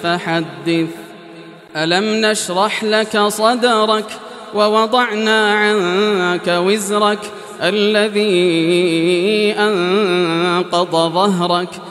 فحدث. ألم نشرح لك صدرك ووضعنا عنك وزرك الذي أنقض ظهرك